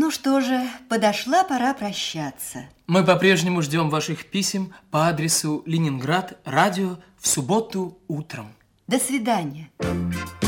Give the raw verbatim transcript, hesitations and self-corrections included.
Ну что же, подошла пора прощаться. Мы по-прежнему ждем ваших писем по адресу Ленинград, радио, в субботу утром. До свидания.